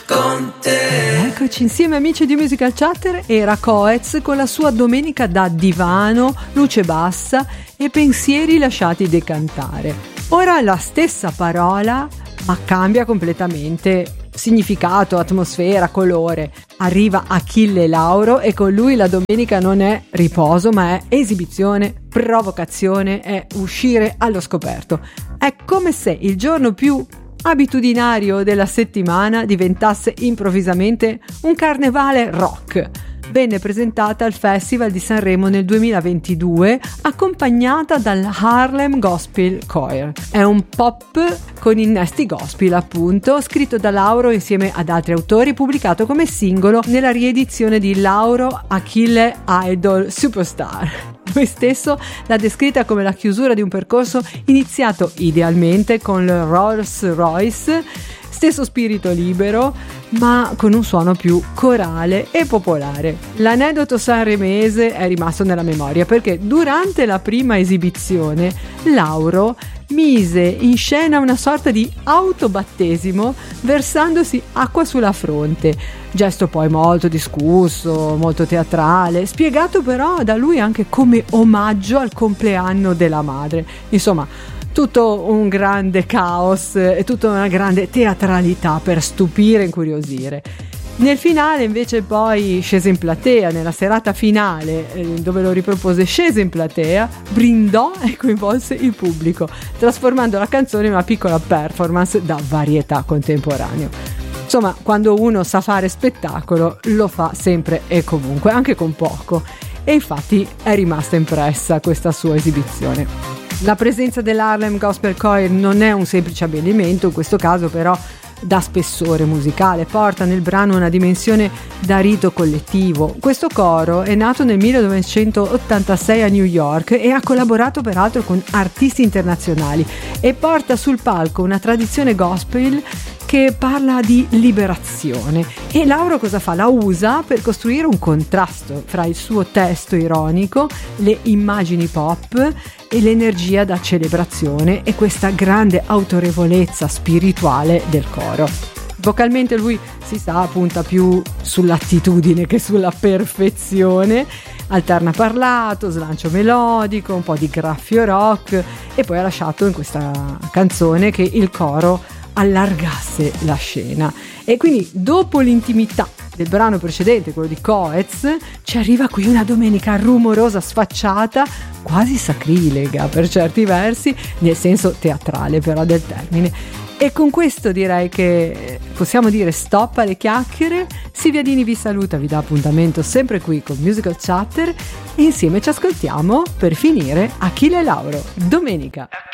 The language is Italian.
con te. Eccoci insieme amici di Musical Chatter. Era Coez con la sua Domenica da divano, luce bassa e pensieri lasciati decantare. Ora la stessa parola, ma cambia completamente significato, atmosfera, colore. Arriva Achille Lauro e con lui la domenica non è riposo, ma è esibizione, provocazione, è uscire allo scoperto. È come se il giorno più abitudinario della settimana diventasse improvvisamente un carnevale rock. Venne presentata al Festival di Sanremo nel 2022 accompagnata dal Harlem Gospel Choir. È un pop con innesti gospel, appunto, scritto da Lauro insieme ad altri autori, pubblicato come singolo nella riedizione di Lauro Achille Idol Superstar. Lui stesso l'ha descritta come la chiusura di un percorso iniziato idealmente con il Rolls Royce, stesso spirito libero, ma con un suono più corale e popolare. L'aneddoto sanremese è rimasto nella memoria perché durante la prima esibizione Lauro mise in scena una sorta di autobattesimo versandosi acqua sulla fronte, gesto poi molto discusso, molto teatrale, spiegato però da lui anche come omaggio al compleanno della madre. Insomma, tutto un grande caos e tutta una grande teatralità per stupire e incuriosire. Nel finale invece poi scese in platea, nella serata finale dove lo ripropose scese in platea, brindò e coinvolse il pubblico, trasformando la canzone in una piccola performance da varietà contemporaneo. Insomma, quando uno sa fare spettacolo lo fa sempre e comunque, anche con poco, e infatti è rimasta impressa questa sua esibizione. La presenza dell'Harlem Gospel Choir non è un semplice abbellimento, in questo caso però dà spessore musicale, porta nel brano una dimensione da rito collettivo. Questo coro è nato nel 1986 a New York e ha collaborato peraltro con artisti internazionali e porta sul palco una tradizione gospel che parla di liberazione. E Lauro cosa fa? La usa per costruire un contrasto fra il suo testo ironico, le immagini pop e l'energia da celebrazione e questa grande autorevolezza spirituale del coro. Vocalmente lui si sa punta più sull'attitudine che sulla perfezione, alterna parlato, slancio melodico, un po' di graffio rock e poi ha lasciato in questa canzone che il coro allargasse la scena. E quindi dopo l'intimità del brano precedente, quello di Coez, ci arriva qui una domenica rumorosa, sfacciata, quasi sacrilega per certi versi, nel senso teatrale però del termine. E con questo direi che possiamo dire stop alle chiacchiere. Silvia Dini vi saluta, vi dà appuntamento sempre qui con Musical Chatter e insieme ci ascoltiamo per finire Achille Lauro, domenica.